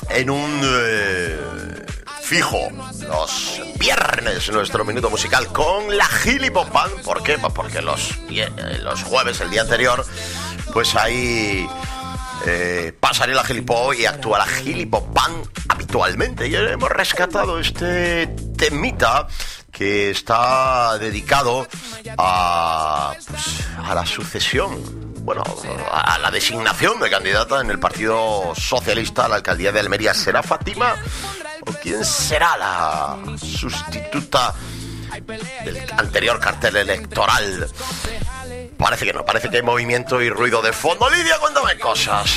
en un fijo los viernes nuestro minuto musical con la Gilipop Band. ¿Por qué? Pues porque los jueves, el día anterior, pues ahí pasaría la Gilipop y actúa la Gilipop Band habitualmente. Y hemos rescatado este temita que está dedicado a la sucesión, bueno, a la designación de candidata en el Partido Socialista a la alcaldía de Almería. ¿Será Fátima o quién será la sustituta del anterior cartel electoral? Parece que no, parece que hay movimiento y ruido de fondo. Lidia, cuéntame cosas.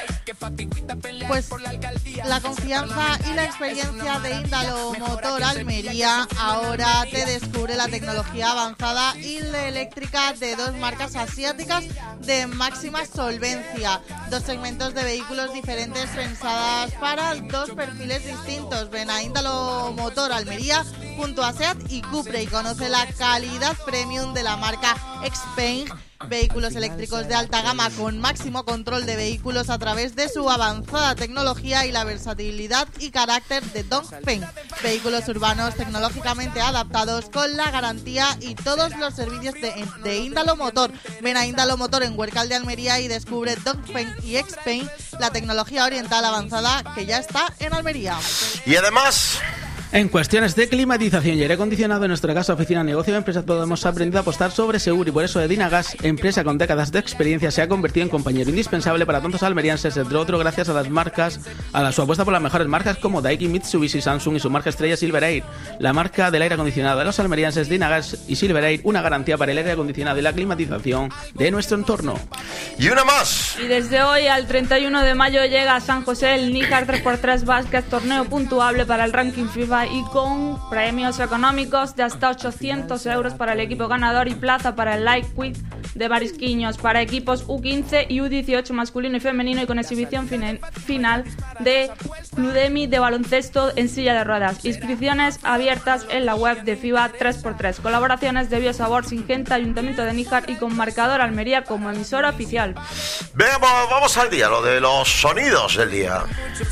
Pues la confianza y la experiencia de Índalo Motor Almería ahora te descubre la tecnología avanzada y la eléctrica de dos marcas asiáticas de máxima solvencia. Dos segmentos de vehículos diferentes pensadas para dos perfiles distintos. Ven a Índalo Motor Almería junto a SEAT y Cupra y conoce la calidad premium de la marca Xpeng. Vehículos eléctricos de alta gama con máximo control de vehículos a través de su avanzada tecnología y la versatilidad y carácter de Dongfeng. Vehículos urbanos tecnológicamente adaptados con la garantía y todos los servicios de Índalo Motor. Ven a Índalo Motor en Huércal de Almería y descubre Dongfeng y Xpeng, la tecnología oriental avanzada que ya está en Almería. Y además, en cuestiones de climatización y aire acondicionado, en nuestro caso oficina, negocio o empresa, todos hemos aprendido a apostar sobre seguro y por eso Edina Gas, empresa con décadas de experiencia, se ha convertido en compañero indispensable para tantos almerienses, entre otros gracias a su apuesta por las mejores marcas como Daikin, Mitsubishi, Samsung y su marca estrella Silver Air, la marca del aire acondicionado de los almerienses. Edina Gas y Silver Air, una garantía para el aire acondicionado y la climatización de nuestro entorno. Y una más. Y desde hoy al 31 de mayo llega a San José el Níjar 3x3 Basket, torneo puntuable para el ranking FIFA y con premios económicos de hasta 800 euros para el equipo ganador y plaza para el Light Quiz de Marisquiños para equipos U15 y U18 masculino y femenino, y con exhibición final de Cludemi de baloncesto en silla de ruedas. Inscripciones abiertas en la web de FIBA 3x3. Colaboraciones de Biosabor, Singenta, Ayuntamiento de Níjar y con Marcador Almería como emisora oficial. Vamos al día, lo de los sonidos del día.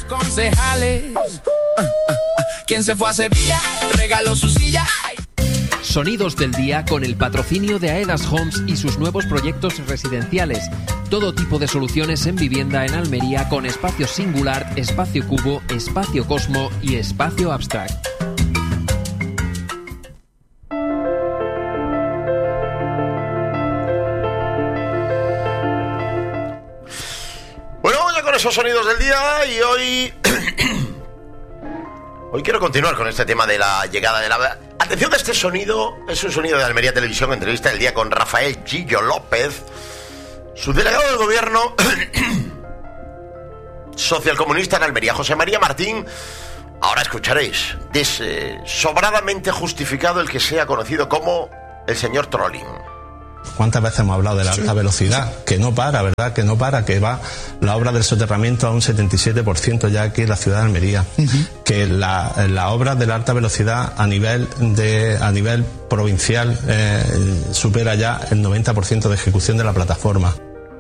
¿Quién se fue a Sevilla? Regaló su silla. Sonidos del día con el patrocinio de Aedas Homes y sus nuevos proyectos residenciales. Todo tipo de soluciones en vivienda en Almería con espacio singular, espacio cubo, espacio cosmo y espacio abstract. Bueno, ya con esos sonidos del día, y hoy quiero continuar con este tema de la llegada de la... Atención, este sonido es un sonido de Almería Televisión, entrevista del día con Rafael Gillo López, subdelegado del gobierno socialcomunista en Almería, José María Martín. Ahora escucharéis, sobradamente justificado el que sea conocido como el señor Trolling. ¿Cuántas veces hemos hablado de la alta velocidad? Que no para, ¿verdad? Que no para, que va la obra del soterramiento a un 77% ya aquí en la ciudad de Almería. Uh-huh. Que la obra de la alta velocidad a nivel provincial supera ya el 90% de ejecución de la plataforma.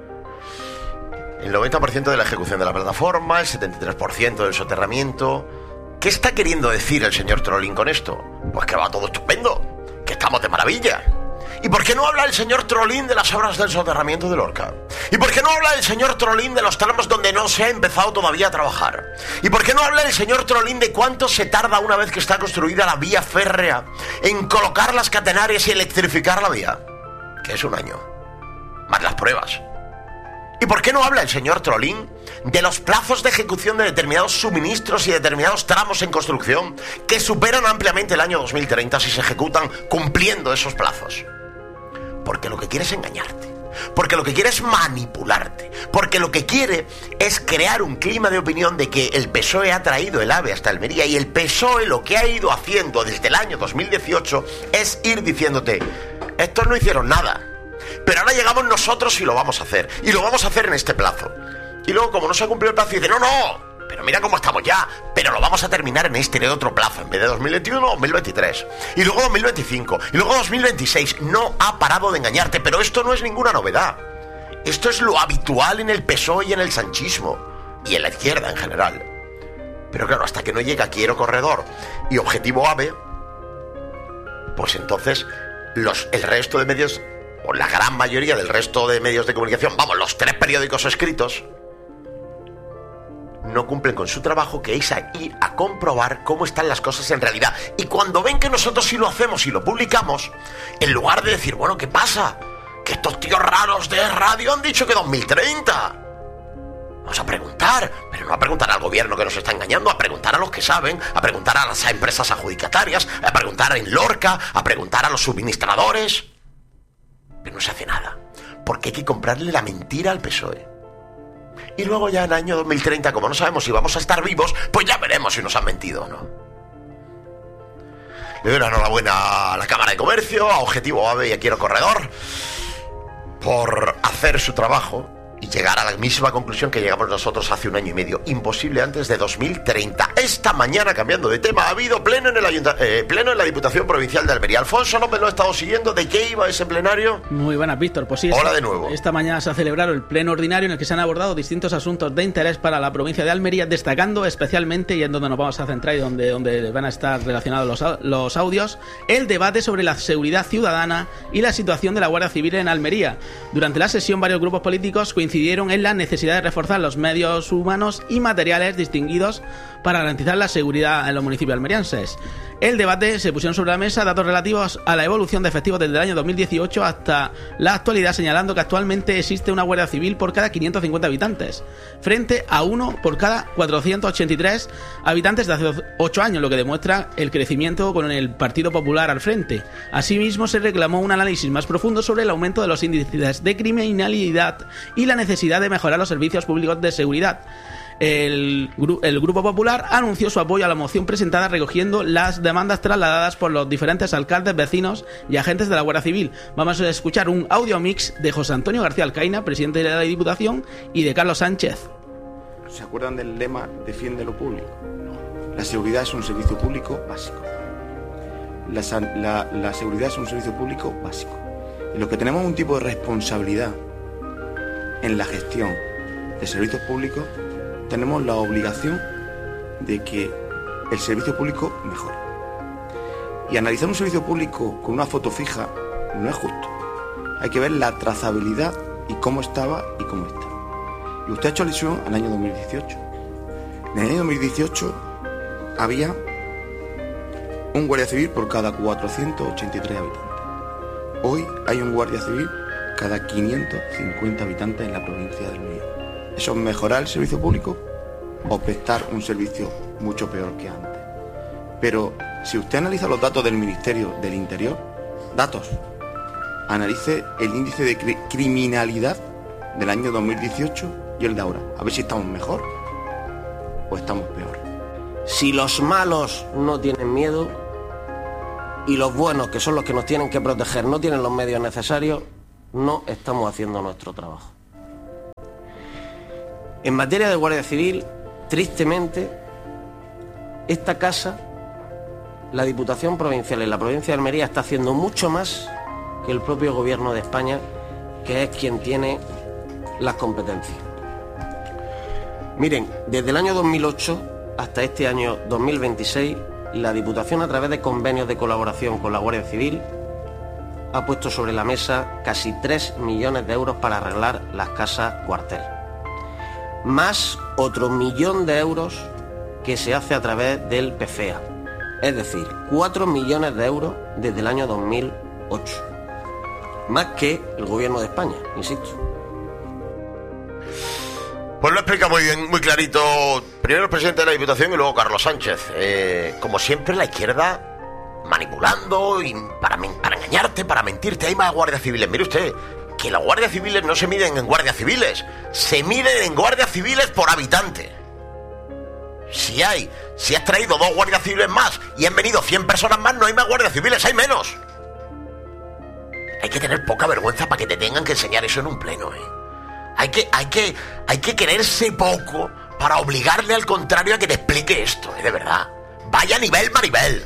El 90% de la ejecución de la plataforma, el 73% del soterramiento. ¿Qué está queriendo decir el señor Trolling con esto? Pues que va todo estupendo, que estamos de maravilla. ¿Y por qué no habla el señor Trolling de las obras del soterramiento de Lorca? ¿Y por qué no habla el señor Trolling de los tramos donde no se ha empezado todavía a trabajar? ¿Y por qué no habla el señor Trolling de cuánto se tarda una vez que está construida la vía férrea en colocar las catenarias y electrificar la vía? Que es un año, más las pruebas. ¿Y por qué no habla el señor Trolling de los plazos de ejecución de determinados suministros y determinados tramos en construcción que superan ampliamente el año 2030 si se ejecutan cumpliendo esos plazos? Porque lo que quiere es engañarte, porque lo que quiere es manipularte, porque lo que quiere es crear un clima de opinión de que el PSOE ha traído el AVE hasta Almería, y el PSOE lo que ha ido haciendo desde el año 2018 es ir diciéndote: estos no hicieron nada, pero ahora llegamos nosotros y lo vamos a hacer, y lo vamos a hacer en este plazo. Y luego, como no se ha cumplido el plazo, dice: no, pero mira cómo estamos ya, pero lo vamos a terminar en este otro plazo, en vez de 2021, 2023, y luego 2025, y luego 2026. No ha parado de engañarte, pero esto no es ninguna novedad. Esto es lo habitual en el PSOE y en el sanchismo, y en la izquierda en general. Pero claro, hasta que no llega Quiero Corredor y Objetivo AVE, pues entonces el resto de medios, o la gran mayoría del resto de medios de comunicación, vamos, los 3 periódicos escritos, no cumplen con su trabajo, que es ir a comprobar cómo están las cosas en realidad. Y cuando ven que nosotros sí lo hacemos y lo publicamos, en lugar de decir, bueno, ¿qué pasa? Que estos tíos raros de radio han dicho que 2030. Vamos a preguntar, pero no a preguntar al gobierno que nos está engañando, a preguntar a los que saben, a preguntar a las empresas adjudicatarias, a preguntar en Lorca, a preguntar a los suministradores. Pero no se hace nada, porque hay que comprarle la mentira al PSOE. Y luego ya en el año 2030, como no sabemos si vamos a estar vivos, pues ya veremos si nos han mentido o no. Le doy una enhorabuena a la Cámara de Comercio, a Objetivo AVE y a Quiero Corredor por hacer su trabajo y llegar a la misma conclusión que llegamos nosotros hace 1 año y medio. Imposible antes de 2030. Esta mañana, cambiando de tema, ha habido pleno en la Diputación Provincial de Almería. Alfonso, no me lo he estado siguiendo. ¿De qué iba ese plenario? Muy buenas, Víctor. Pues sí. Hola de nuevo. Esta mañana se ha celebrado el pleno ordinario en el que se han abordado distintos asuntos de interés para la provincia de Almería, destacando especialmente, y en donde nos vamos a centrar y donde van a estar relacionados los audios, el debate sobre la seguridad ciudadana y la situación de la Guardia Civil en Almería. Durante la sesión, varios grupos políticos coincidieron en la necesidad de reforzar los medios humanos y materiales distinguidos para garantizar la seguridad en los municipios almerienses. El debate se pusieron sobre la mesa datos relativos a la evolución de efectivos desde el año 2018 hasta la actualidad, señalando que actualmente existe una Guardia Civil por cada 550 habitantes, frente a 1 por cada 483 habitantes de hace 8 años, lo que demuestra el crecimiento con el Partido Popular al frente. Asimismo, se reclamó un análisis más profundo sobre el aumento de los índices de criminalidad y la necesidad de mejorar los servicios públicos de seguridad. El Grupo Popular anunció su apoyo a la moción presentada, recogiendo las demandas trasladadas por los diferentes alcaldes, vecinos y agentes de la Guardia Civil. Vamos a escuchar un audio mix de José Antonio García Alcaina, presidente de la Diputación, y de Carlos Sánchez. ¿Se acuerdan del lema "Defiende lo público"? La seguridad es un servicio público básico. La seguridad es un servicio público básico. Y los que tenemos un tipo de responsabilidad en la gestión de servicios públicos, tenemos la obligación de que el servicio público mejore. Y analizar un servicio público con una foto fija no es justo. Hay que ver la trazabilidad y cómo estaba y cómo está. Y usted ha hecho alusión al año 2018. En el año 2018 había un guardia civil por cada 483 habitantes. Hoy hay un guardia civil cada 550 habitantes en la provincia de Almería. ¿Eso es mejorar el servicio público o prestar un servicio mucho peor que antes? Pero si usted analiza los datos del Ministerio del Interior, analice el índice de criminalidad del año 2018 y el de ahora. A ver si estamos mejor o estamos peor. Si los malos no tienen miedo y los buenos, que son los que nos tienen que proteger, no tienen los medios necesarios, no estamos haciendo nuestro trabajo. En materia de Guardia Civil, tristemente, esta casa, la Diputación Provincial en la provincia de Almería, está haciendo mucho más que el propio Gobierno de España, que es quien tiene las competencias. Miren, desde el año 2008 hasta este año 2026, la Diputación, a través de convenios de colaboración con la Guardia Civil, ha puesto sobre la mesa casi 3 millones de euros para arreglar las casas cuartel. Más otro 1 millón de euros que se hace a través del PFEA. Es decir, 4 millones de euros desde el año 2008. Más que el Gobierno de España, insisto. Pues lo explica muy bien, muy clarito. Primero el presidente de la Diputación y luego Carlos Sánchez. Como siempre, la izquierda manipulando y para engañarte, para mentirte. Hay más guardias civiles. Mire usted, que las guardias civiles no se miden en guardias civiles, se miden en guardias civiles por habitante. Si has traído 2 guardias civiles más y han venido 100 personas más, no hay más guardias civiles, hay menos. Hay que tener poca vergüenza para que te tengan que enseñar eso en un pleno, Hay que quererse poco para obligarle al contrario a que te explique esto, de verdad. Vaya nivel, Maribel.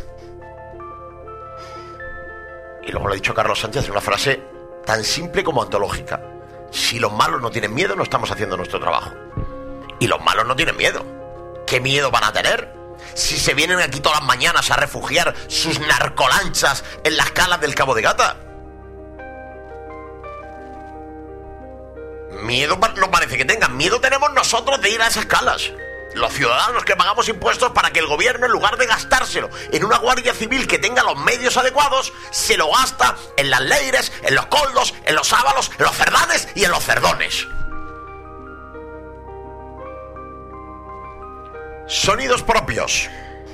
Y luego lo ha dicho Carlos Sánchez en una frase tan simple como antológica. Si los malos no tienen miedo, no estamos haciendo nuestro trabajo. Y los malos no tienen miedo. ¿Qué miedo van a tener? Si se vienen aquí todas las mañanas a refugiar sus narcolanchas en las calas del Cabo de Gata. Miedo no parece que tengan. Miedo tenemos nosotros de ir a esas calas. Los ciudadanos que pagamos impuestos para que el gobierno, en lugar de gastárselo en una guardia civil que tenga los medios adecuados, se lo gasta en las leires, en los coldos, en los sábalos, en los cerdanes y en los cerdones. Sonidos propios.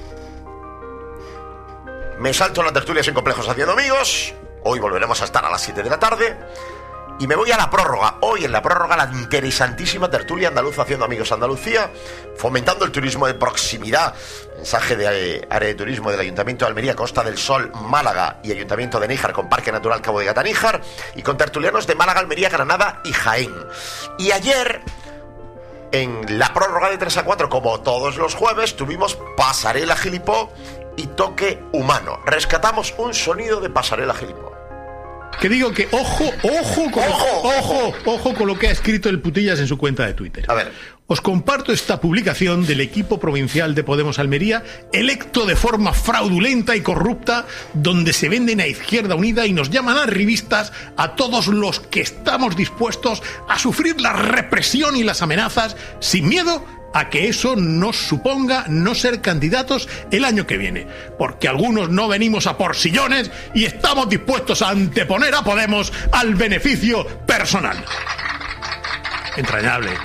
Me salto en la tertulia Sin Complejos Haciendo Amigos. Hoy volveremos a estar a las 7 de la tarde. Y me voy a la prórroga. Hoy en la prórroga la interesantísima tertulia andaluza Haciendo Amigos Andalucía, fomentando el turismo de proximidad. Mensaje de área de turismo del Ayuntamiento de Almería, Costa del Sol, Málaga y Ayuntamiento de Níjar con Parque Natural Cabo de Gata Níjar, y con tertulianos de Málaga, Almería, Granada y Jaén. Y ayer, en la prórroga de 3 a 4, como todos los jueves, tuvimos Pasarela Gilipó y Toque Humano. Rescatamos un sonido de Pasarela Gilipó. Que digo que ojo con lo que ha escrito el Putillas en su cuenta de Twitter. A ver. Os comparto esta publicación del equipo provincial de Podemos Almería, electo de forma fraudulenta y corrupta, donde se venden a Izquierda Unida y nos llaman arribistas a todos los que estamos dispuestos a sufrir la represión y las amenazas sin miedo a que eso nos suponga no ser candidatos el año que viene, porque algunos no venimos a por sillones y estamos dispuestos a anteponer a Podemos al beneficio personal. Entrañable,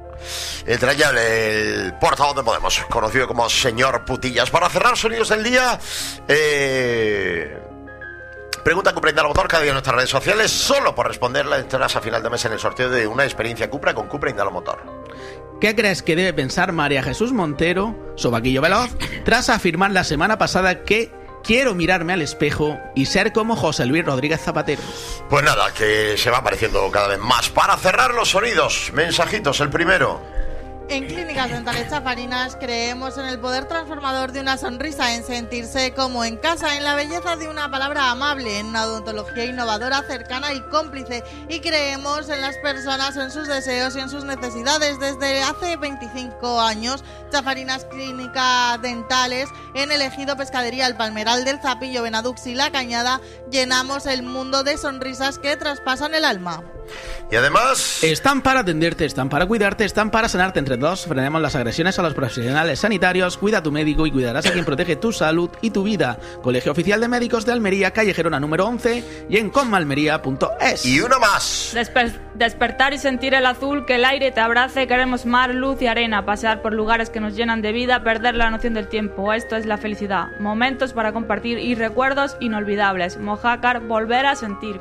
el portavoz de Podemos, conocido como señor Putillas. Para cerrar Sonidos del Día, pregunta Cupra Indalo Motor cada día en nuestras redes sociales. Solo por responderla entrarás a final de mes en el sorteo de una experiencia Cupra con Cupra Indalo Motor. ¿Qué crees que debe pensar María Jesús Montero, sobaquillo veloz, tras afirmar la semana pasada que quiero mirarme al espejo y ser como José Luis Rodríguez Zapatero? Pues nada, que se va apareciendo cada vez más. Para cerrar los sonidos, mensajitos, el primero. En Clínicas Dentales Chafarinas creemos en el poder transformador de una sonrisa, en sentirse como en casa, en la belleza de una palabra amable, en una odontología innovadora, cercana y cómplice. Y creemos en las personas, en sus deseos y en sus necesidades. Desde hace 25 años, Chafarinas Clínicas Dentales, en el ejido Pescadería El Palmeral del Zapillo, Benadux y La Cañada, llenamos el mundo de sonrisas que traspasan el alma. Y además... están para atenderte, están para cuidarte, están para sanarte. Entre todos frenemos las agresiones a los profesionales sanitarios. Cuida a tu médico y cuidarás a quien protege tu salud y tu vida. Colegio Oficial de Médicos de Almería, calle Gerona número 11 y en comalmería.es. Y uno más. Despertar y sentir el azul, que el aire te abrace. Queremos mar, luz y arena. Pasear por lugares que nos llenan de vida. Perder la noción del tiempo. Esto es la felicidad. Momentos para compartir y recuerdos inolvidables. Mojácar, volver a sentir.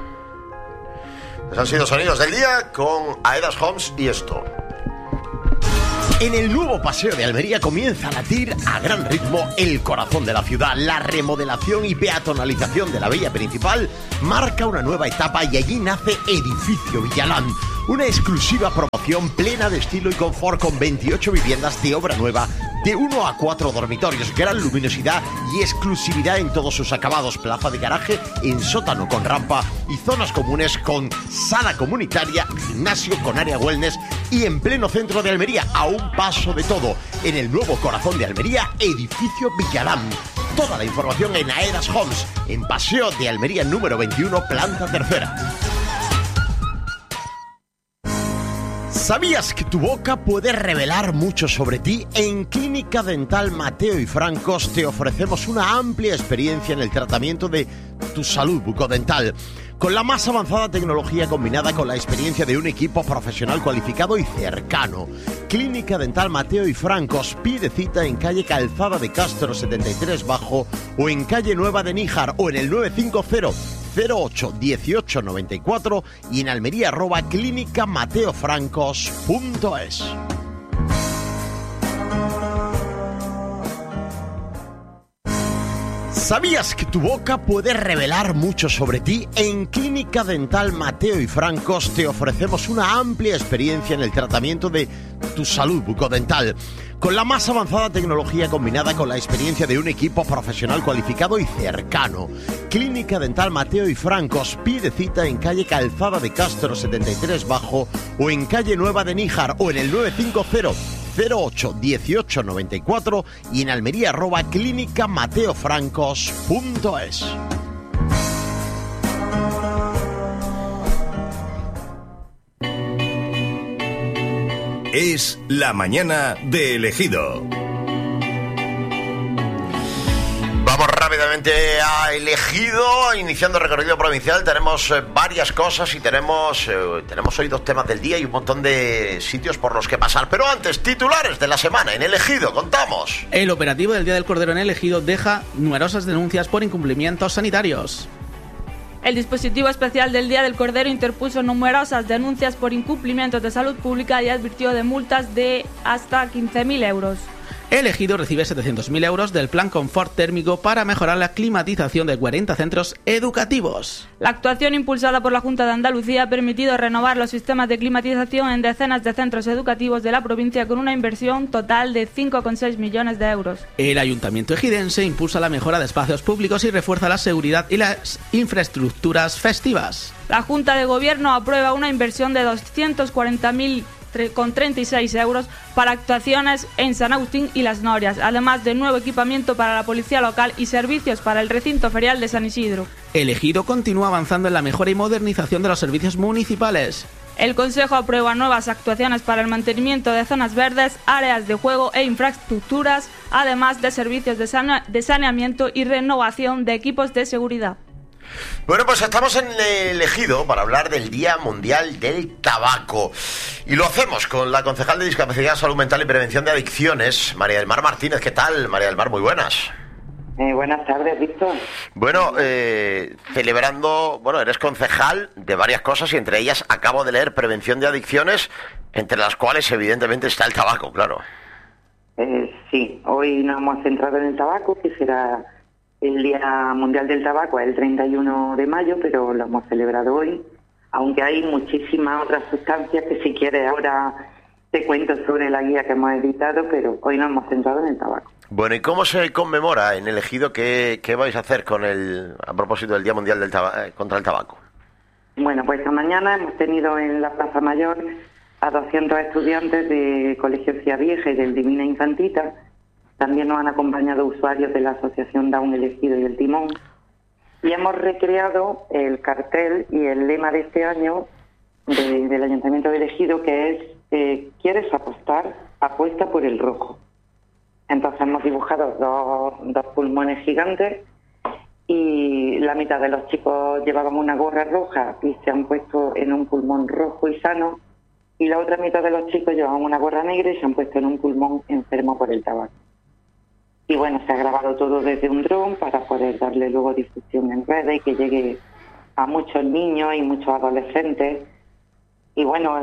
Pues han sido Sonidos del Día con Aedas Homes y esto. En el nuevo paseo de Almería comienza a latir a gran ritmo el corazón de la ciudad. La remodelación y peatonalización de la vía principal marca una nueva etapa y allí nace Edificio Villalán, una exclusiva promoción plena de estilo y confort con 28 viviendas de obra nueva, de 1 a 4 dormitorios, gran luminosidad y exclusividad en todos sus acabados, plaza de garaje en sótano con rampa y zonas comunes con sala comunitaria, gimnasio con área wellness y en pleno centro de Almería, a un paso de todo, en el nuevo corazón de Almería, Edificio Villalán. Toda la información en Aedas Homes, en Paseo de Almería número 21, planta tercera. ¿Sabías que tu boca puede revelar mucho sobre ti? En Clínica Dental Mateo y Francos te ofrecemos una amplia experiencia en el tratamiento de tu salud bucodental, con la más avanzada tecnología combinada con la experiencia de un equipo profesional cualificado y cercano. Clínica Dental Mateo y Francos, pide cita en calle Calzada de Castro 73 Bajo o en calle Nueva de Níjar o en el 950 08 18 94 y en Almería @clínicamateofrancos.es. ¿Sabías que tu boca puede revelar mucho sobre ti? En Clínica Dental Mateo y Francos te ofrecemos una amplia experiencia en el tratamiento de tu salud bucodental, con la más avanzada tecnología combinada con la experiencia de un equipo profesional cualificado y cercano. Clínica Dental Mateo y Francos, pide cita en calle Calzada de Castro 73 Bajo o en calle Nueva de Níjar o en el 950 08 18 94 y en Almería @clinicamateofrancos.es. Es la mañana de Elegido. Vamos rápidamente a Elegido, iniciando recorrido provincial. Tenemos varias cosas y tenemos hoy 2 temas del día y un montón de sitios por los que pasar. Pero antes, titulares de la semana en Elegido, contamos. El operativo del Día del Cordero en Elegido deja numerosas denuncias por incumplimientos sanitarios. El dispositivo especial del Día del Cordero interpuso numerosas denuncias por incumplimientos de salud pública y advirtió de multas de hasta 15.000 euros. Elegido recibe 700.000 euros del Plan Confort Térmico para mejorar la climatización de 40 centros educativos. La actuación impulsada por la Junta de Andalucía ha permitido renovar los sistemas de climatización en decenas de centros educativos de la provincia con una inversión total de 5,6 millones de euros. El Ayuntamiento ejidense impulsa la mejora de espacios públicos y refuerza la seguridad y las infraestructuras festivas. La Junta de Gobierno aprueba una inversión de 240.036 euros para actuaciones en San Agustín y Las Norias, además de nuevo equipamiento para la policía local y servicios para el recinto ferial de San Isidro. El Ejido continúa avanzando en la mejora y modernización de los servicios municipales. El Consejo aprueba nuevas actuaciones para el mantenimiento de zonas verdes, áreas de juego e infraestructuras, además de servicios de saneamiento y renovación de equipos de seguridad. Bueno, pues estamos en Elegido para hablar del Día Mundial del Tabaco. Y lo hacemos con la concejal de Discapacidad, Salud Mental y Prevención de Adicciones, María del Mar Martínez. ¿Qué tal, María del Mar? Muy buenas. Buenas tardes, Víctor. Bueno, celebrando, eres concejal de varias cosas y entre ellas acabo de leer prevención de adicciones, entre las cuales evidentemente está el tabaco, claro. Sí, hoy nos hemos centrado en el tabaco, que será el Día Mundial del Tabaco, el 31 de mayo, pero lo hemos celebrado hoy, aunque hay muchísimas otras sustancias que si quieres ahora te cuento sobre la guía que hemos editado, pero hoy nos hemos centrado en el tabaco. Bueno, ¿y cómo se conmemora en Elegido? ¿Qué vais a hacer a propósito del Día Mundial del contra el Tabaco? Bueno, pues esta mañana hemos tenido en la Plaza Mayor a 200 estudiantes de Colegio Ciavieja y del Divina Infantita. También nos han acompañado usuarios de la Asociación Down Elegido y el Timón. Y hemos recreado el cartel y el lema de este año del Ayuntamiento de Elegido, que es ¿quieres apostar? Apuesta por el rojo. Entonces hemos dibujado dos pulmones gigantes y la mitad de los chicos llevaban una gorra roja y se han puesto en un pulmón rojo y sano, y la otra mitad de los chicos llevaban una gorra negra y se han puesto en un pulmón enfermo por el tabaco. Y bueno, se ha grabado todo desde un dron para poder darle luego difusión en redes y que llegue a muchos niños y muchos adolescentes. Y bueno,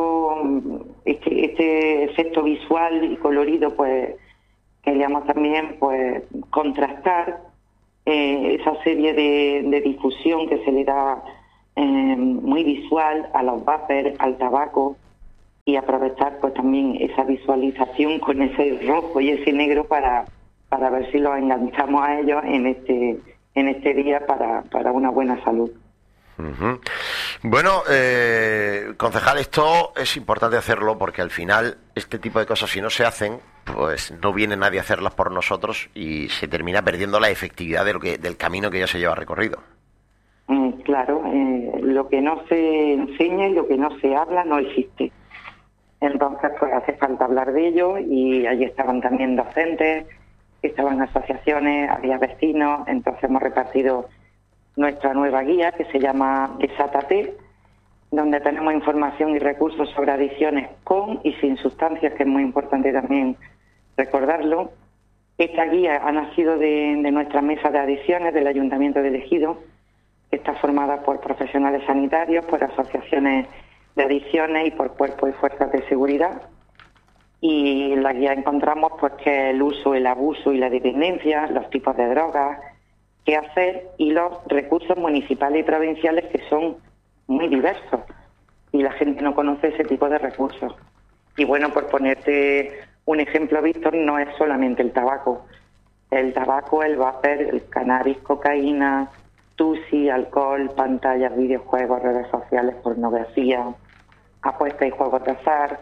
este efecto visual y colorido, pues queríamos también pues contrastar esa serie de difusión que se le da muy visual a los vapers, al tabaco, y aprovechar pues también esa visualización con ese rojo y ese negro para ver si los enganchamos a ellos en este día para una buena salud. Uh-huh. Bueno, concejal, esto es importante hacerlo porque al final este tipo de cosas, si no se hacen, pues no viene nadie a hacerlas por nosotros y se termina perdiendo la efectividad del camino que ya se lleva recorrido. Claro, lo que no se enseña y lo que no se habla no existe. Entonces, pues hace falta hablar de ello, y allí estaban también docentes, estaban asociaciones, había vecinos. Entonces hemos repartido nuestra nueva guía que se llama Desátate, donde tenemos información y recursos sobre adicciones con y sin sustancias, que es muy importante también recordarlo. Esta guía ha nacido de nuestra mesa de adicciones del Ayuntamiento de Elegido, que está formada por profesionales sanitarios, por asociaciones de adicciones y por cuerpos y fuerzas de seguridad. Y en la guía encontramos pues que el uso, el abuso y la dependencia, los tipos de drogas, qué hacer y los recursos municipales y provinciales, que son muy diversos y la gente no conoce ese tipo de recursos. Y bueno, por ponerte un ejemplo, Víctor, no es solamente el tabaco. El tabaco, el vapor, el cannabis, cocaína, tusi, alcohol, pantallas, videojuegos, redes sociales, pornografía, apuestas y juegos de azar,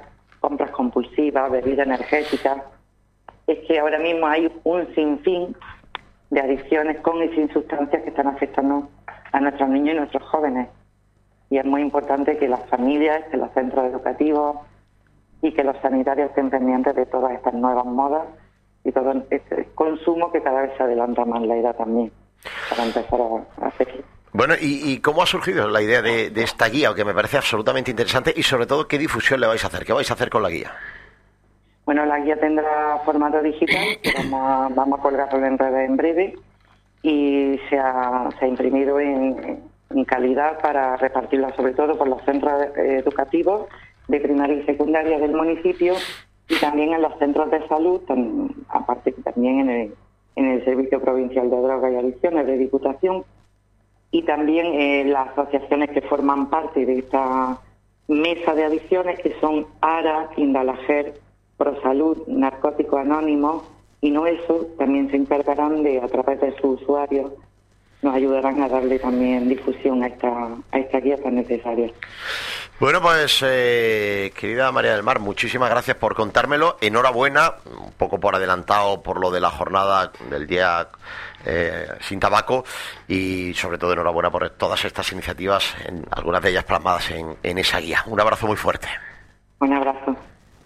compras compulsivas, bebidas energéticas. Es que ahora mismo hay un sinfín de adicciones con y sin sustancias que están afectando a nuestros niños y nuestros jóvenes. Y es muy importante que las familias, que los centros educativos y que los sanitarios estén pendientes de todas estas nuevas modas y todo este consumo que cada vez se adelanta más la edad también, para empezar a hacer. Bueno, ¿y cómo ha surgido la idea de esta guía, que me parece absolutamente interesante, y sobre todo qué difusión le vais a hacer? ¿Qué vais a hacer con la guía? Bueno, la guía tendrá formato digital, vamos a colgarlo en redes en breve, y se ha imprimido en calidad para repartirla sobre todo por los centros educativos de primaria y secundaria del municipio y también en los centros de salud, aparte que también en el Servicio Provincial de Drogas y Adicciones de Diputación, y también las asociaciones que forman parte de esta mesa de adicciones, que son ARA, Indalager, ProSalud, Narcóticos Anónimos y Noeso, también se encargarán de, a través de sus usuarios, nos ayudarán a darle también difusión a esta guía tan necesaria. Bueno, pues querida María del Mar, muchísimas gracias por contármelo. Enhorabuena, un poco por adelantado por lo de la jornada del día sin tabaco, y sobre todo enhorabuena por todas estas iniciativas, algunas de ellas plasmadas en esa guía. Un abrazo muy fuerte. Un abrazo.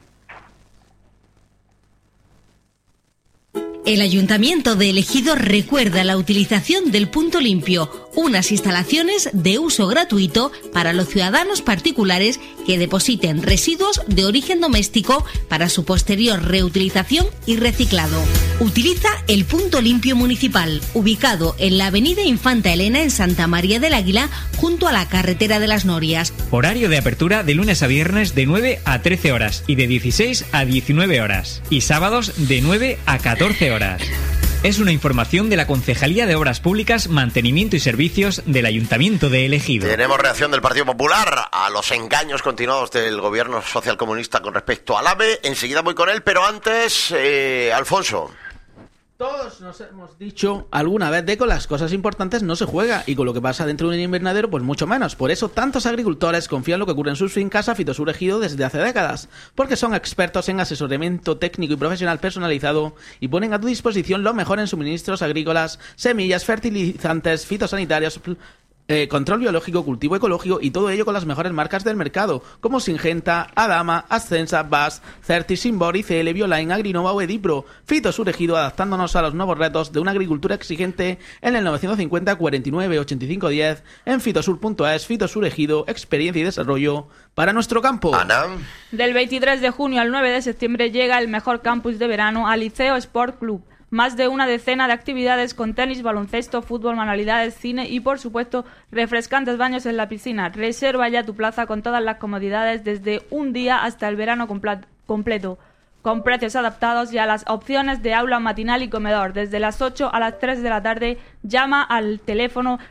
El Ayuntamiento de El Ejido recuerda la utilización del punto limpio, unas instalaciones de uso gratuito para los ciudadanos particulares que depositen residuos de origen doméstico para su posterior reutilización y reciclado. Utiliza el punto limpio municipal, ubicado en la avenida Infanta Elena en Santa María del Águila, junto a la carretera de las Norias. Horario de apertura de lunes a viernes de 9 a 13 horas y de 16 a 19 horas. Y sábados de 9 a 14 horas. Es una información de la Concejalía de Obras Públicas, Mantenimiento y Servicios del Ayuntamiento de El Ejido. Tenemos reacción del Partido Popular a los engaños continuados del gobierno socialcomunista con respecto al AVE. Enseguida voy con él, pero antes, Alfonso. Todos nos hemos dicho alguna vez de con las cosas importantes no se juega, y con lo que pasa dentro de un invernadero pues mucho menos. Por eso tantos agricultores confían en lo que ocurre en sus fincas a Fitosur Ejido desde hace décadas, porque son expertos en asesoramiento técnico y profesional personalizado y ponen a tu disposición lo mejor en suministros agrícolas, semillas, fertilizantes, fitosanitarios, control biológico, cultivo ecológico, y todo ello con las mejores marcas del mercado, como Syngenta, Adama, Ascensa, BAS, Certi, Simbor, ICL, Bioline, Agrinova o Edipro. Fitosur Ejido, adaptándonos a los nuevos retos de una agricultura exigente, en el 950 49 85 10, en fitosur.es. Fitosur Ejido, experiencia y desarrollo para nuestro campo. Ana. Del 23 de junio al 9 de septiembre llega el mejor campus de verano al Liceo Sport Club. Más de una decena de actividades con tenis, baloncesto, fútbol, manualidades, cine y, por supuesto, refrescantes baños en la piscina. Reserva ya tu plaza con todas las comodidades desde un día hasta el verano completo, con precios adaptados y a las opciones de aula matinal y comedor. Desde las 8 a las 3 de la tarde, llama al teléfono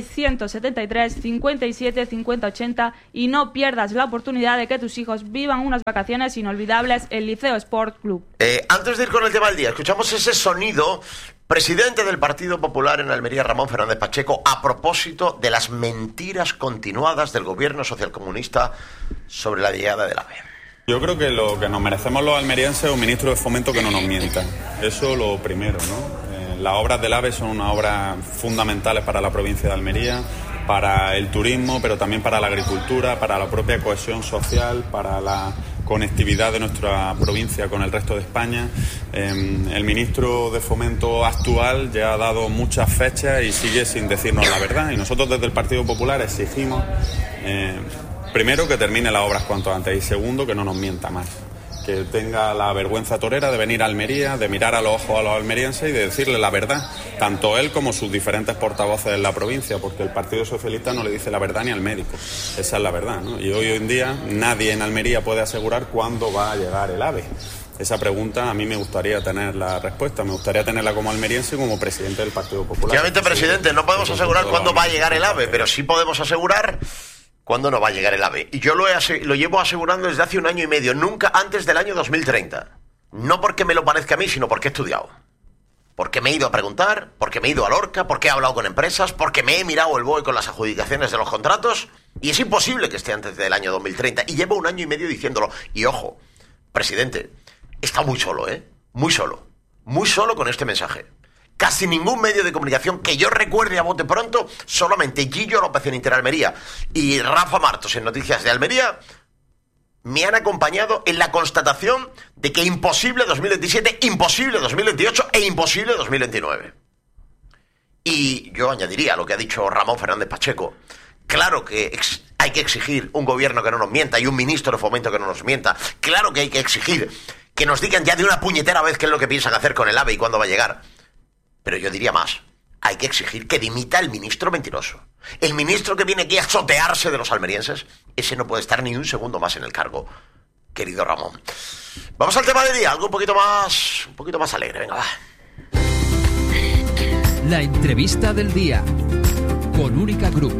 673 57 50 80 y no pierdas la oportunidad de que tus hijos vivan unas vacaciones inolvidables en Liceo Sport Club. Antes de ir con el tema del día, escuchamos ese sonido. Presidente del Partido Popular en Almería, Ramón Fernández Pacheco, a propósito de las mentiras continuadas del gobierno socialcomunista sobre la llegada del AVE. Yo creo que lo que nos merecemos los almerienses es un ministro de Fomento que no nos mienta. Eso lo primero, ¿no? Las obras del AVE son unas obras fundamentales para la provincia de Almería, para el turismo, pero también para la agricultura, para la propia cohesión social, para la conectividad de nuestra provincia con el resto de España. El ministro de Fomento actual ya ha dado muchas fechas y sigue sin decirnos la verdad. Y nosotros desde el Partido Popular exigimos... primero, que termine las obras cuanto antes, y segundo, que no nos mienta más, que tenga la vergüenza torera de venir a Almería, de mirar a los ojos a los almerienses y de decirle la verdad, tanto él como sus diferentes portavoces en la provincia, porque el Partido Socialista no le dice la verdad ni al médico. Esa es la verdad, ¿no? Y hoy en día nadie en Almería puede asegurar cuándo va a llegar el AVE. Esa pregunta a mí me gustaría tener la respuesta, me gustaría tenerla como almeriense y como presidente del Partido Popular. Obviamente, presidente, no podemos asegurar cuándo va a llegar el AVE, pero sí podemos asegurar cuándo no va a llegar el AVE. Y yo lo llevo asegurando desde hace 1 año y medio, nunca antes del año 2030. No porque me lo parezca a mí, sino porque he estudiado. Porque me he ido a preguntar, porque me he ido a Lorca, porque he hablado con empresas, porque me he mirado el BOE con las adjudicaciones de los contratos, y es imposible que esté antes del año 2030. Y llevo 1 año y medio diciéndolo. Y ojo, presidente, está muy solo, muy solo con este mensaje. Casi ningún medio de comunicación que yo recuerde a bote pronto, solamente Gillo López en Interalmería y Rafa Martos en Noticias de Almería, me han acompañado en la constatación de que imposible 2027, imposible 2028 e imposible 2029. Y yo añadiría lo que ha dicho Ramón Fernández Pacheco. Claro que hay que exigir un gobierno que no nos mienta y un ministro de Fomento que no nos mienta. Claro que hay que exigir que nos digan ya de una puñetera vez qué es lo que piensan hacer con el AVE y cuándo va a llegar. Pero yo diría más. Hay que exigir que dimita el ministro mentiroso. El ministro que viene aquí a sotearse de los almerienses, ese no puede estar ni un segundo más en el cargo, querido Ramón. Vamos al tema del día, algo un poquito más alegre. Venga, va. La entrevista del día con Única Group.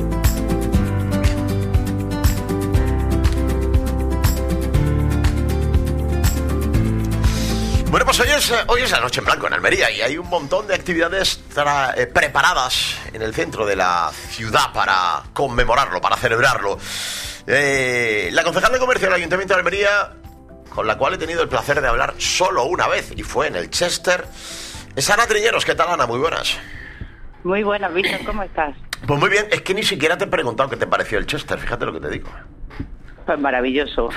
Bueno, pues hoy es la Noche en Blanco en Almería y hay un montón de actividades preparadas en el centro de la ciudad para conmemorarlo, para celebrarlo. La concejal de Comercio del Ayuntamiento de Almería, con la cual he tenido el placer de hablar solo una vez, y fue en el Chester, es Ana Triñeros. ¿Qué tal, Ana? Muy buenas. Muy buenas, Víctor. ¿Cómo estás? Pues muy bien. Es que ni siquiera te he preguntado qué te pareció el Chester. Fíjate lo que te digo. Pues maravilloso.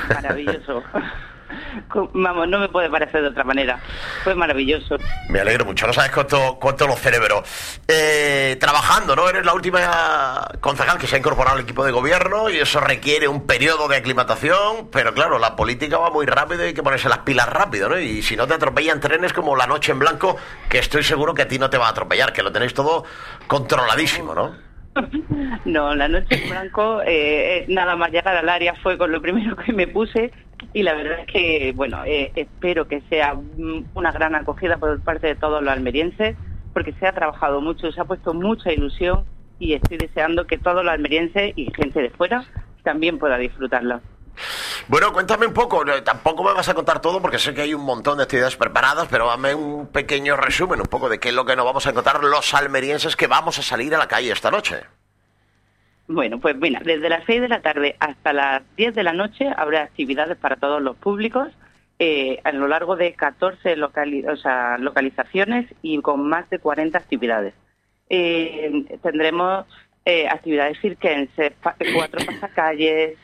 Vamos, no me puede parecer de otra manera. Fue maravilloso. Me alegro mucho, no sabes cuánto lo celebro. Trabajando, ¿no? Eres la última concejal que se ha incorporado al equipo de gobierno y eso requiere un periodo de aclimatación, pero claro, la política va muy rápido y hay que ponerse las pilas rápido, ¿no? Y si no te atropellan trenes como la Noche en Blanco, que estoy seguro que a ti no te va a atropellar, que lo tenéis todo controladísimo, ¿no? No, la Noche en Blanco, nada más llegar al área fue con lo primero que me puse. Y la verdad es que, bueno, espero que sea una gran acogida por parte de todos los almerienses, porque se ha trabajado mucho, se ha puesto mucha ilusión y estoy deseando que todos los almerienses y gente de fuera también pueda disfrutarla. Bueno, cuéntame un poco, tampoco me vas a contar todo porque sé que hay un montón de actividades preparadas, pero dame un pequeño resumen un poco de qué es lo que nos vamos a encontrar los almerienses que vamos a salir a la calle esta noche. Bueno, pues mira, desde las 6 de la tarde hasta las 10 de la noche habrá actividades para todos los públicos a lo largo de 14 localizaciones y con más de 40 actividades. Tendremos actividades cirquenses, 4 pasacalles,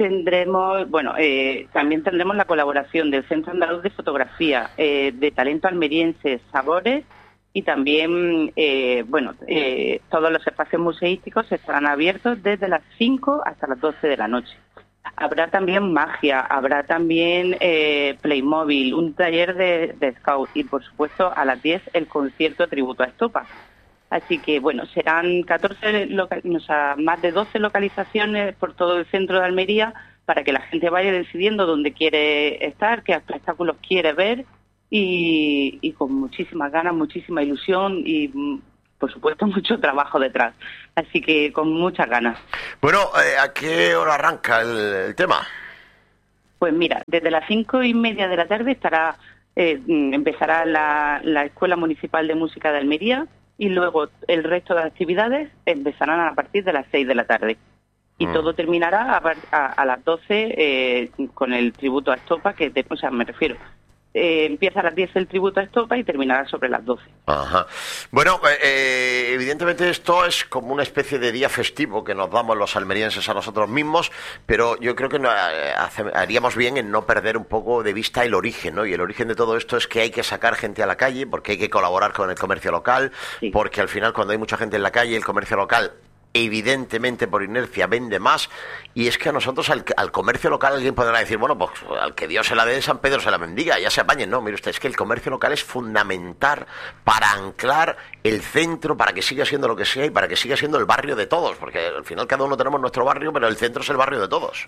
también tendremos la colaboración del Centro Andaluz de Fotografía, de Talento Almeriense, Sabores, y también, todos los espacios museísticos estarán abiertos desde las 5 hasta las 12 de la noche. Habrá también magia, habrá también Playmobil, un taller de Scout y, por supuesto, a las 10 el concierto tributo a Estopa. Así que, bueno, serán más de 12 localizaciones por todo el centro de Almería para que la gente vaya decidiendo dónde quiere estar, qué espectáculos quiere ver. Y con muchísimas ganas, muchísima ilusión y, por supuesto, mucho trabajo detrás. Así que con muchas ganas. Bueno, ¿a qué hora arranca el tema? Pues mira, desde las 5:30 de la tarde empezará la Escuela Municipal de Música de Almería y luego el resto de actividades empezarán a partir de las 6 de la tarde. Y todo terminará a las 12 con el tributo a Estopa, me refiero... empieza a las 10 el tributo a Estopa y terminará sobre las 12. Ajá. Bueno, evidentemente esto es como una especie de día festivo que nos damos los almerienses a nosotros mismos, pero yo creo que haríamos bien en no perder un poco de vista el origen, ¿no? Y el origen de todo esto es que hay que sacar gente a la calle, porque hay que colaborar con el comercio local, porque al final cuando hay mucha gente en la calle, el comercio local evidentemente por inercia vende más, y es que a nosotros al comercio local alguien podrá decir, bueno, pues al que Dios se la dé de San Pedro se la bendiga, ya se apañen. No, mire usted, es que el comercio local es fundamental para anclar el centro, para que siga siendo lo que sea y para que siga siendo el barrio de todos, porque al final cada uno tenemos nuestro barrio, pero el centro es el barrio de todos.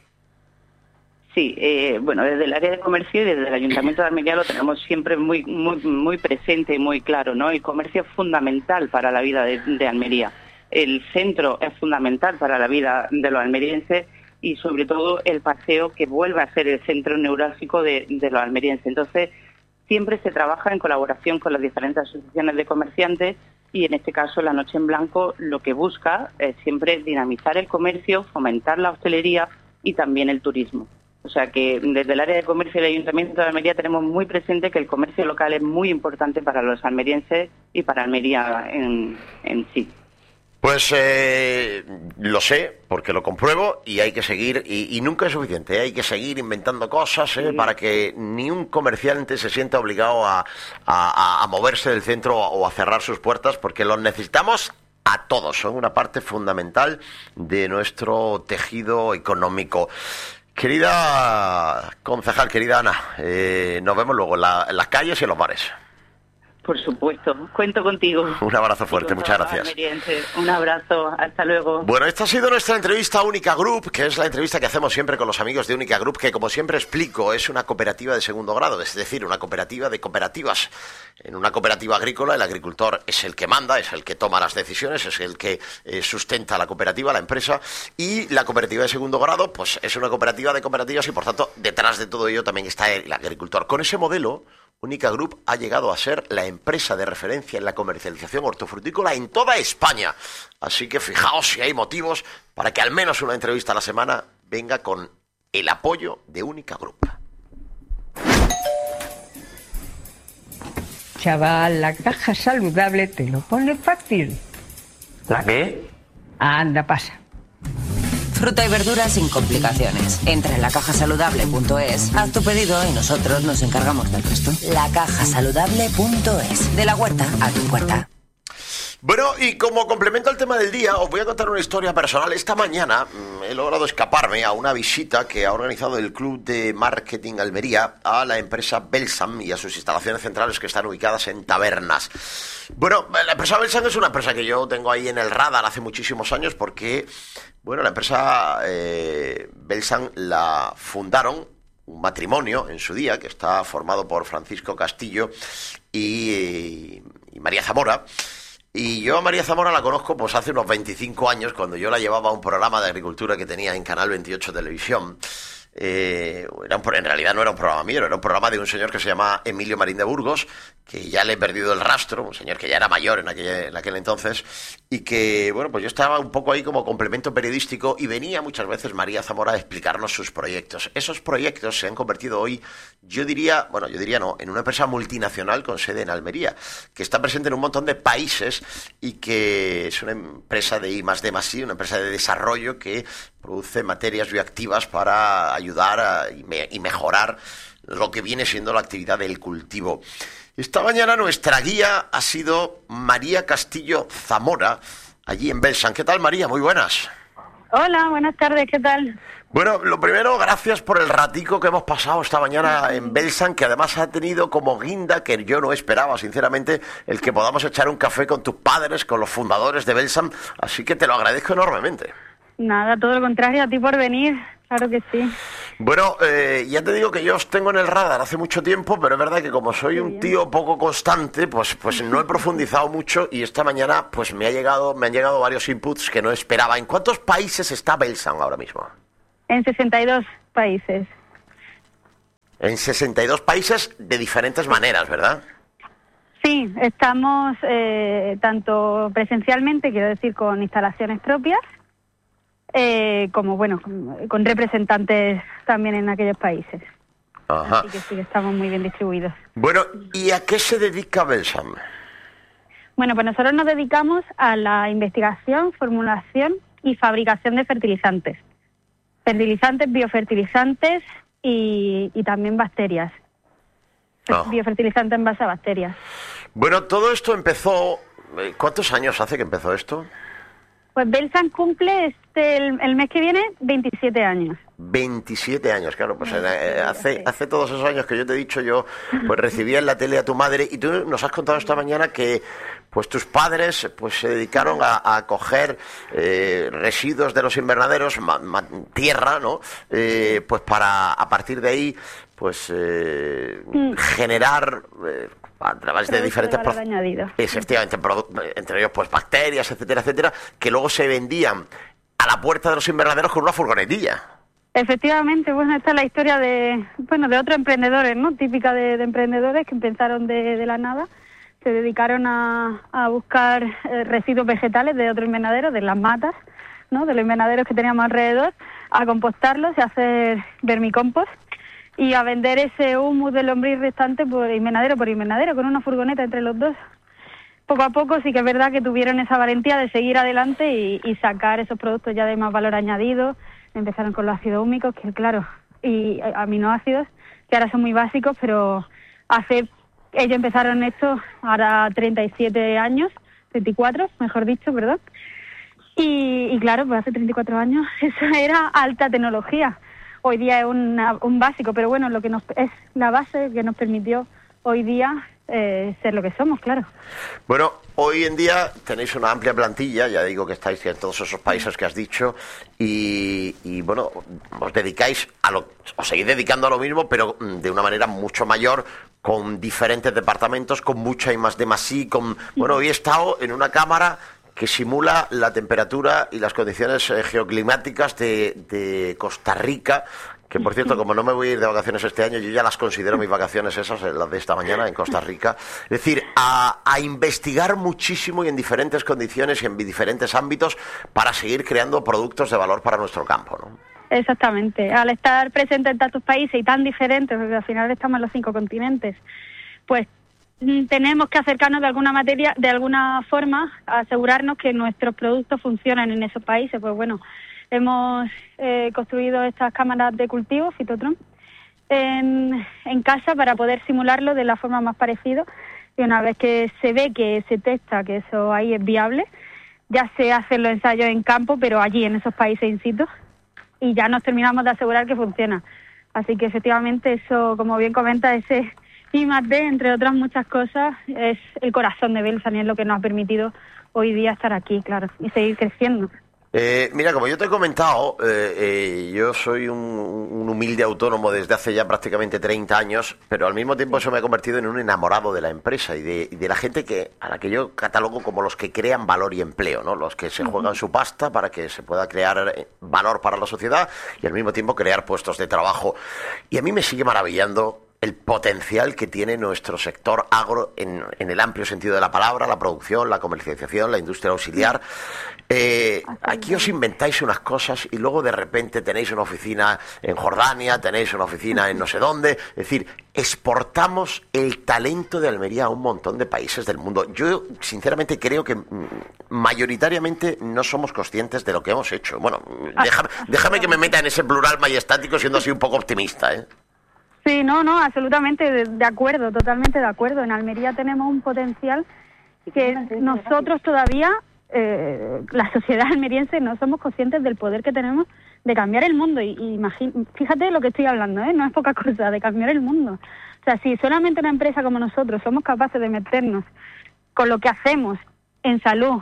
Sí, desde el área de comercio y desde el Ayuntamiento de Almería lo tenemos siempre muy, muy, muy presente y muy claro, ¿no? El comercio es fundamental para la vida de Almería. El centro es fundamental para la vida de los almerienses y sobre todo el paseo que vuelve a ser el centro neurálgico de los almerienses. Entonces, siempre se trabaja en colaboración con las diferentes asociaciones de comerciantes y en este caso la Noche en Blanco lo que busca es siempre dinamizar el comercio, fomentar la hostelería y también el turismo. O sea que desde el área de comercio del Ayuntamiento de Almería tenemos muy presente que el comercio local es muy importante para los almerienses y para Almería en sí. Pues lo sé, porque lo compruebo, y hay que seguir, y nunca es suficiente, hay que seguir inventando cosas para que ni un comerciante se sienta obligado a moverse del centro o a cerrar sus puertas, porque los necesitamos a todos, son una parte fundamental de nuestro tejido económico. Querida concejal, querida Ana, nos vemos luego en las calles y en los bares. Por supuesto, cuento contigo. Un abrazo fuerte, muchas gracias. Un abrazo, hasta luego. Bueno, esta ha sido nuestra entrevista a Única Group, que es la entrevista que hacemos siempre con los amigos de Única Group, que como siempre explico, es una cooperativa de segundo grado, es decir, una cooperativa de cooperativas. En una cooperativa agrícola el agricultor es el que manda, es el que toma las decisiones, es el que sustenta la cooperativa, la empresa, y la cooperativa de segundo grado pues es una cooperativa de cooperativas y por tanto detrás de todo ello también está el agricultor. Con ese modelo, Única Group ha llegado a ser la empresa de referencia en la comercialización hortofrutícola en toda España. Así que fijaos si hay motivos para que al menos una entrevista a la semana venga con el apoyo de Única Group. Chaval, la caja saludable te lo pone fácil. ¿La qué? Anda, pasa. Fruta y verdura sin complicaciones. Entra en lacajasaludable.es, haz tu pedido y nosotros nos encargamos del resto. Lacajasaludable.es. De la huerta a tu puerta. Bueno, y como complemento al tema del día, os voy a contar una historia personal. Esta mañana he logrado escaparme a una visita que ha organizado el Club de Marketing Almería a la empresa Belsam y a sus instalaciones centrales que están ubicadas en Tabernas. Bueno, la empresa Belsam es una empresa que yo tengo ahí en el radar hace muchísimos años porque, bueno, la empresa Belsam la fundaron un matrimonio en su día que está formado por Francisco Castillo y María Zamora. Y yo a María Zamora la conozco pues hace unos 25 años, cuando yo la llevaba a un programa de agricultura que tenía en Canal 28 Televisión. En realidad no era un programa mío, era un programa de un señor que se llama Emilio Marín de Burgos, que ya le he perdido el rastro, un señor que ya era mayor en aquel entonces, y que, bueno, pues yo estaba un poco ahí como complemento periodístico y venía muchas veces María Zamora a explicarnos sus proyectos. Esos proyectos se han convertido hoy, yo diría no, en una empresa multinacional con sede en Almería, que está presente en un montón de países y que es una empresa de I+D+I, una empresa de desarrollo que produce materias bioactivas para ayudar y mejorar lo que viene siendo la actividad del cultivo. Esta mañana nuestra guía ha sido María Castillo Zamora, allí en Belsam. ¿Qué tal, María? Muy buenas. Hola, buenas tardes, ¿qué tal? Bueno, lo primero, gracias por el ratico que hemos pasado esta mañana en Belsam, que además ha tenido como guinda, que yo no esperaba, sinceramente, el que podamos echar un café con tus padres, con los fundadores de Belsam, así que te lo agradezco enormemente. Nada, todo lo contrario, a ti por venir, claro que sí. Bueno, ya te digo que yo os tengo en el radar hace mucho tiempo, pero es verdad que como soy un tío poco constante, pues no he profundizado mucho y esta mañana pues me han llegado varios inputs que no esperaba. ¿En cuántos países está Belsam ahora mismo? En 62 países. En 62 países de diferentes maneras, ¿verdad? Sí, estamos tanto presencialmente, quiero decir, con instalaciones propias, como bueno, con representantes también en aquellos países. Ajá. Así que sí, estamos muy bien distribuidos. Bueno, ¿y a qué se dedica Belsam? Bueno, pues nosotros nos dedicamos a la investigación, formulación y fabricación de fertilizantes. Fertilizantes, biofertilizantes y también bacterias. Biofertilizantes en base a bacterias. Bueno, todo esto empezó... ¿Cuántos años hace que empezó esto? Pues Belsam cumple el mes que viene 27 años. 27 años, claro, pues hace todos esos años que yo te he dicho, yo pues recibía en la tele a tu madre y tú nos has contado esta mañana que pues tus padres pues se dedicaron a coger residuos de los invernaderos, tierra, ¿no? Pues para a partir de ahí pues generar a través de diferentes efectivamente, entre ellos pues bacterias, etcétera, etcétera, que luego se vendían a la puerta de los invernaderos con una furgonetilla. Efectivamente, bueno, esta es la historia de otros emprendedores, ¿no? Típica de emprendedores que empezaron de la nada, se dedicaron a buscar residuos vegetales de otros invernaderos, de las matas, ¿no? De los invernaderos que teníamos alrededor, a compostarlos y a hacer vermicompost y a vender ese humus de lombriz restante por invernadero con una furgoneta entre los dos. Poco a poco sí que es verdad que tuvieron esa valentía de seguir adelante y sacar esos productos ya de más valor añadido. Empezaron con los ácidos húmicos, que claro, y aminoácidos, que ahora son muy básicos, pero ellos empezaron esto ahora 37 años, 34, mejor dicho, perdón. Y claro, pues hace 34 años eso era alta tecnología. Hoy día es un básico, pero bueno, es la base que nos permitió hoy día ser lo que somos, claro. Bueno, hoy en día tenéis una amplia plantilla, ya digo que estáis en todos esos países que has dicho, y bueno, os dedicáis os seguís dedicando a lo mismo, pero de una manera mucho mayor, con diferentes departamentos, con mucha I+D+I, bueno, hoy he estado en una cámara que simula la temperatura y las condiciones geoclimáticas de Costa Rica, que por cierto, como no me voy a ir de vacaciones este año, yo ya las considero mis vacaciones esas, las de esta mañana en Costa Rica. Es decir, a investigar muchísimo y en diferentes condiciones y en diferentes ámbitos para seguir creando productos de valor para nuestro campo, ¿no? Exactamente. Al estar presente en tantos países y tan diferentes, porque al final estamos en los 5 continentes, pues tenemos que acercarnos de alguna forma a asegurarnos que nuestros productos funcionan en esos países. Pues bueno, hemos construido estas cámaras de cultivo, Fitotron, en casa para poder simularlo de la forma más parecida. Y una vez que se ve que se testa que eso ahí es viable, ya se hacen los ensayos en campo, pero allí en esos países in situ, y ya nos terminamos de asegurar que funciona. Así que efectivamente eso, como bien comenta, ese I+D, entre otras muchas cosas, es el corazón de Belsan y es lo que nos ha permitido hoy día estar aquí, claro, y seguir creciendo. Mira, como yo te he comentado, yo soy un humilde autónomo desde hace ya prácticamente 30 años, pero al mismo tiempo eso me ha convertido en un enamorado de la empresa y de la gente a la que yo catalogo como los que crean valor y empleo, ¿no? Los que se juegan su pasta para que se pueda crear valor para la sociedad y al mismo tiempo crear puestos de trabajo. Y a mí me sigue maravillando el potencial que tiene nuestro sector agro en el amplio sentido de la palabra, la producción, la comercialización, la industria auxiliar. Aquí os inventáis unas cosas y luego de repente tenéis una oficina en Jordania, tenéis una oficina en no sé dónde. Es decir, exportamos el talento de Almería a un montón de países del mundo. Yo sinceramente creo que mayoritariamente no somos conscientes de lo que hemos hecho. Bueno, déjame que me meta en ese plural majestático siendo así un poco optimista, ¿eh? Sí, no, absolutamente de acuerdo, totalmente de acuerdo. En Almería tenemos un potencial que nosotros todavía, la sociedad almeriense, no somos conscientes del poder que tenemos de cambiar el mundo. Y fíjate lo que estoy hablando, no es poca cosa, de cambiar el mundo. O sea, si solamente una empresa como nosotros somos capaces de meternos con lo que hacemos en salud,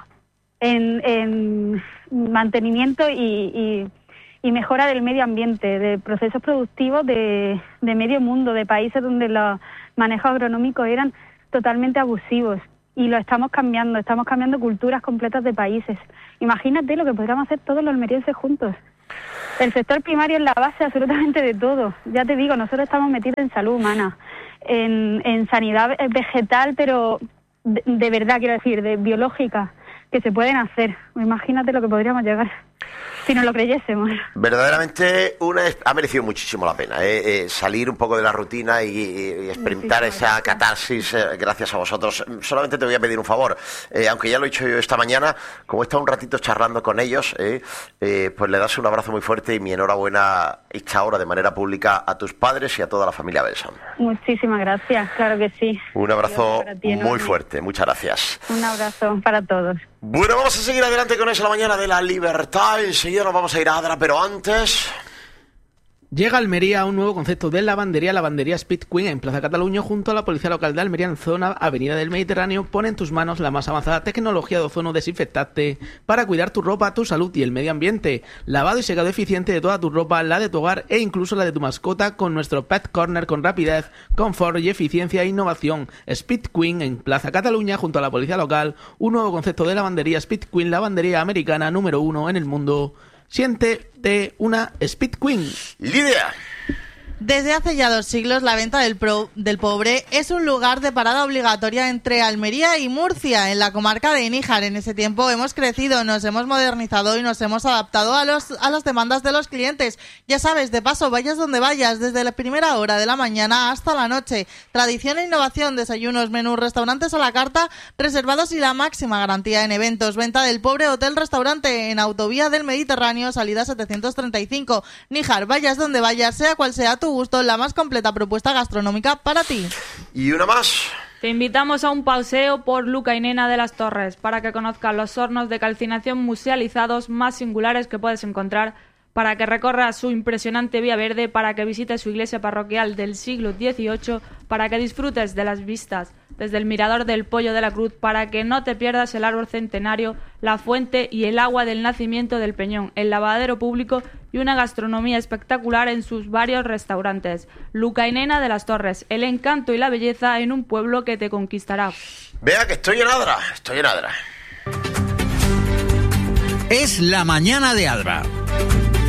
en mantenimiento y mejora del medio ambiente, de procesos productivos de medio mundo, de países donde los manejos agronómicos eran totalmente abusivos. Y lo estamos cambiando culturas completas de países. Imagínate lo que podríamos hacer todos los almerienses juntos. El sector primario es la base absolutamente de todo. Ya te digo, nosotros estamos metidos en salud humana, en sanidad vegetal, pero de verdad, quiero decir, de biológica, que se pueden hacer. Imagínate lo que podríamos llegar si no lo creyésemos. Verdaderamente ha merecido muchísimo la pena salir un poco de la rutina y experimentar esa catarsis gracias a vosotros. Solamente te voy a pedir un favor, aunque ya lo he hecho yo esta mañana, como he estado un ratito charlando con ellos, pues le das un abrazo muy fuerte y mi enhorabuena hecha ahora de manera pública a tus padres y a toda la familia Belsan. Muchísimas gracias, claro que sí. Un abrazo muy fuerte, muchas gracias. Un abrazo para todos. Bueno, vamos a seguir adelante con eso, la mañana de la libertad. Enseguida nos vamos a ir a Adra, pero antes... Llega a Almería un nuevo concepto de lavandería Speed Queen en Plaza Cataluña junto a la Policía Local de Almería en zona Avenida del Mediterráneo. Pone en tus manos la más avanzada tecnología de ozono desinfectante para cuidar tu ropa, tu salud y el medio ambiente. Lavado y secado eficiente de toda tu ropa, la de tu hogar e incluso la de tu mascota con nuestro Pet Corner con rapidez, confort y eficiencia e innovación. Speed Queen en Plaza Cataluña junto a la Policía Local. Un nuevo concepto de lavandería Speed Queen, lavandería americana número 1 en el mundo. Siéntete una Speed Queen. Lidia. Desde hace ya 2 siglos, la Venta del Pobre es un lugar de parada obligatoria entre Almería y Murcia, en la comarca de Níjar. En ese tiempo hemos crecido, nos hemos modernizado y nos hemos adaptado a las demandas de los clientes. Ya sabes, de paso, vayas donde vayas, desde la primera hora de la mañana hasta la noche. Tradición e innovación, desayunos, menús, restaurantes a la carta, reservados y la máxima garantía en eventos. Venta del Pobre, hotel-restaurante en Autovía del Mediterráneo, salida 735. Níjar, vayas donde vayas, sea cual sea tu gusto, la más completa propuesta gastronómica para ti. Y una más. Te invitamos a un paseo por Luca y Nena de las Torres para que conozcas los hornos de calcinación musealizados más singulares que puedes encontrar, para que recorras su impresionante Vía Verde, para que visites su iglesia parroquial del siglo XVIII, para que disfrutes de las vistas desde el mirador del Pollo de la Cruz, para que no te pierdas el árbol centenario, la fuente y el agua del nacimiento del Peñón, el lavadero público y una gastronomía espectacular en sus varios restaurantes. Luca y Nena de las Torres, el encanto y la belleza en un pueblo que te conquistará. Vea que estoy en Adra, Es la mañana de Adra.